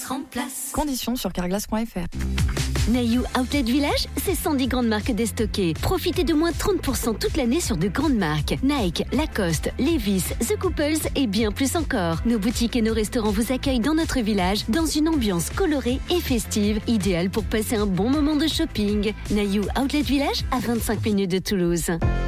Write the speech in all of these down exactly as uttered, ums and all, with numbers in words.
Carglass remplace. Conditions sur carglass point f r. Naïou Outlet Village, c'est cent dix grandes marques déstockées. Profitez de moins trente pour cent toute l'année sur de grandes marques. Nike, Lacoste, Levi's, The Couples et bien plus encore. Nos boutiques et nos restaurants vous accueillent dans notre village, dans une ambiance colorée et festive, idéale pour passer un bon moment de shopping. Naïou Outlet Village, à vingt-cinq minutes de Toulouse.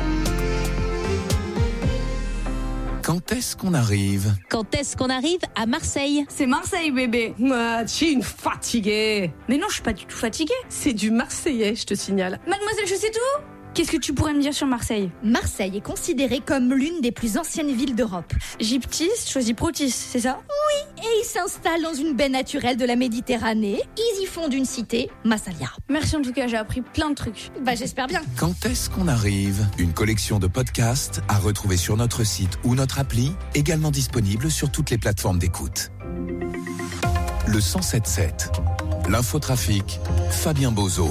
Quand est-ce qu'on arrive ? Quand est-ce qu'on arrive à Marseille ? C'est Marseille, bébé. Ah, tu es une fatiguée. Mais non, je suis pas du tout fatiguée. C'est du marseillais, je te signale. Mademoiselle, je sais tout. Qu'est-ce que tu pourrais me dire sur Marseille ? Marseille est considérée comme l'une des plus anciennes villes d'Europe. Gyptis choisit Protis, c'est ça ? Oui, et ils s'installent dans une baie naturelle de la Méditerranée. Ils y fondent une cité, Massalia. Merci en tout cas, j'ai appris plein de trucs. Bah j'espère bien. Quand est-ce qu'on arrive ? Une collection de podcasts à retrouver sur notre site ou notre appli, également disponible sur toutes les plateformes d'écoute. Le cent sept sept. L'infotrafic, Fabien Bozo.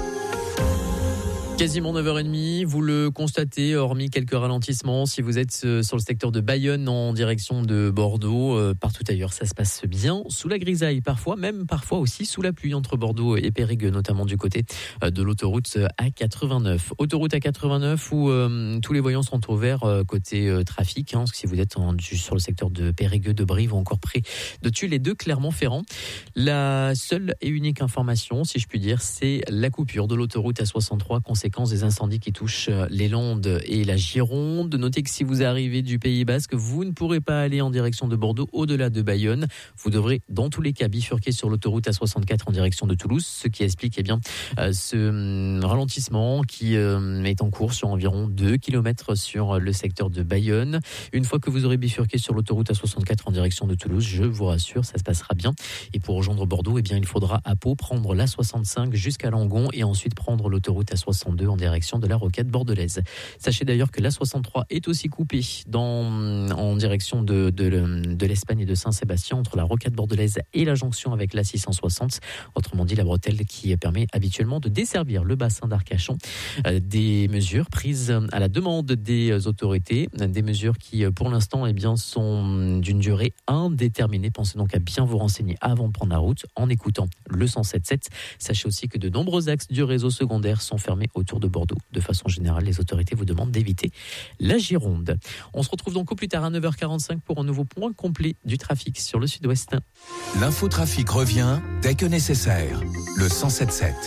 Quasiment neuf heures trente, vous le constatez, hormis quelques ralentissements, si vous êtes sur le secteur de Bayonne en direction de Bordeaux, partout ailleurs ça se passe bien, sous la grisaille parfois, même parfois aussi sous la pluie entre Bordeaux et Périgueux, notamment du côté de l'autoroute A quatre-vingt-neuf. Autoroute A quatre-vingt-neuf où euh, tous les voyants sont ouverts euh, côté euh, trafic, hein, si vous êtes en, sur le secteur de Périgueux, de Brive ou encore près de Tulle et de Clermont-Ferrand. La seule et unique information, si je puis dire, c'est la coupure de l'autoroute A soixante-trois, conséquence des incendies qui touchent les Landes et la Gironde. Notez que si vous arrivez du Pays Basque, vous ne pourrez pas aller en direction de Bordeaux au-delà de Bayonne. Vous devrez dans tous les cas bifurquer sur l'autoroute A soixante-quatre en direction de Toulouse, ce qui explique eh bien, euh, ce ralentissement qui euh, est en cours sur environ deux kilomètres sur le secteur de Bayonne. Une fois que vous aurez bifurqué sur l'autoroute A soixante-quatre en direction de Toulouse, je vous rassure, ça se passera bien. Et pour rejoindre Bordeaux, eh bien, il faudra à Pau prendre l'A soixante-cinq jusqu'à Langon et ensuite prendre l'autoroute A soixante-deux en direction de la Rocade bordelaise. Sachez d'ailleurs que l'A soixante-trois est aussi coupée dans, en direction de, de, de l'Espagne et de Saint-Sébastien entre la Rocade bordelaise et la jonction avec l'A six cent soixante. Autrement dit, la bretelle qui permet habituellement de desservir le bassin d'Arcachon. Euh, des mesures prises à la demande des autorités, des mesures qui pour l'instant eh bien, sont d'une durée indéterminée. Pensez donc à bien vous renseigner avant de prendre la route en écoutant le cent sept sept. Sachez aussi que de nombreux axes du réseau secondaire sont fermés autour de Bordeaux. De façon générale, les autorités vous demandent d'éviter la Gironde. On se retrouve donc au plus tard à neuf heures quarante-cinq pour un nouveau point complet du trafic sur le sud-ouest. L'infotrafic revient dès que nécessaire. Le cent sept sept.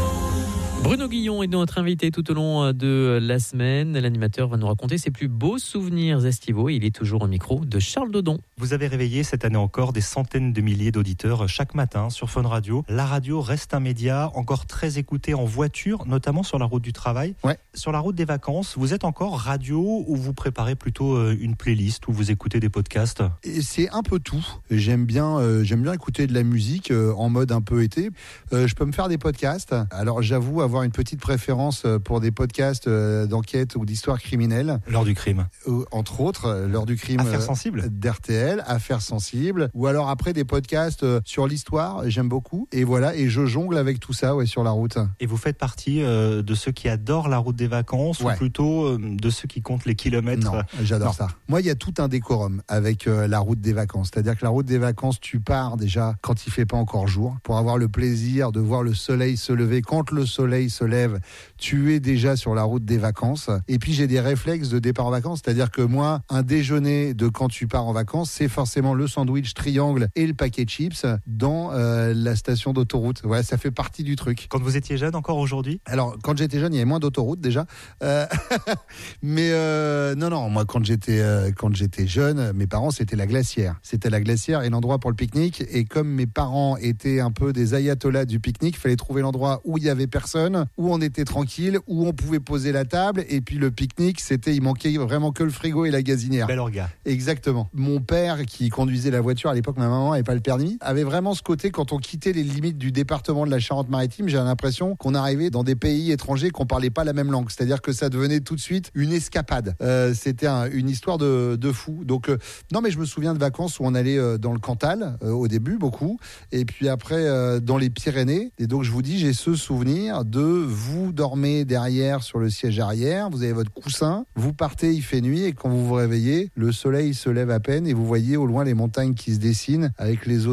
Bruno Guillon est notre invité tout au long de la semaine. L'animateur va nous raconter ses plus beaux souvenirs estivaux. Il est toujours au micro de Charles Dodon. Vous avez réveillé cette année encore des centaines de milliers d'auditeurs chaque matin sur Fun Radio. La radio reste un média encore très écouté en voiture, notamment sur la route du travail. Ouais. Sur la route des vacances, vous êtes encore radio ou vous préparez plutôt une playlist ou vous écoutez des podcasts ? Et c'est un peu tout. J'aime bien, euh, j'aime bien écouter de la musique euh, en mode un peu été. Euh, je peux me faire des podcasts. Alors j'avoue avoir une petite préférence pour des podcasts d'enquête ou d'histoire criminelle. L'heure du crime. Entre autres, l'heure du crime. Affaires sensibles. D'R T L, Affaires sensibles. Ou alors après des podcasts sur l'histoire, j'aime beaucoup. Et voilà, et je jongle avec tout ça ouais, sur la route. Et vous faites partie euh, de ceux qui adorent la route des vacances ouais. ou plutôt euh, de ceux qui comptent les kilomètres ? Non, j'adore non. ça. Moi, il y a tout un décorum avec euh, la route des vacances. C'est-à-dire que la route des vacances, tu pars déjà quand il fait pas encore jour pour avoir le plaisir de voir le soleil se lever. Quand le soleil se lève, tu es déjà sur la route des vacances. Et puis j'ai des réflexes de départ en vacances, c'est-à-dire que moi, un déjeuner de quand tu pars en vacances, c'est forcément le sandwich triangle et le paquet de chips dans euh, la station d'autoroute. Ouais, ça fait partie du truc. Quand vous étiez jeune, encore aujourd'hui ? Alors, quand j'étais jeune, il y avait moins d'autoroutes déjà. Euh, mais euh, non, non, moi quand j'étais euh, quand j'étais jeune, mes parents c'était la Glacière. C'était la Glacière et l'endroit pour le pique-nique. Et comme mes parents étaient un peu des ayatollahs du pique-nique, il fallait trouver l'endroit où il y avait personne, où on était tranquille, où on pouvait poser la table. Et puis le pique-nique, c'était, il manquait vraiment que le frigo et la gazinière. Bel orga. Exactement. Mon père, qui conduisait la voiture à l'époque, ma maman n'avait pas le permis, avait vraiment ce côté, quand on quittait les limites du département de la Charente-Maritime, j'ai l'impression qu'on arrivait dans des pays étrangers qu'on parlait pas la même langue. C'est-à-dire que ça devenait tout de suite une escapade. Euh, c'était un, une histoire de, de fou. Donc, euh, non, mais je me souviens de vacances où on allait euh, dans le Cantal, euh, au début, beaucoup. Et puis après, euh, dans les Pyrénées. Et donc, je vous dis, j'ai ce souvenir de vous dormez derrière sur le siège arrière, vous avez votre coussin, vous partez, il fait nuit, et quand vous vous réveillez, le soleil se lève à peine et vous voyez au loin les montagnes qui se dessinent avec les eaux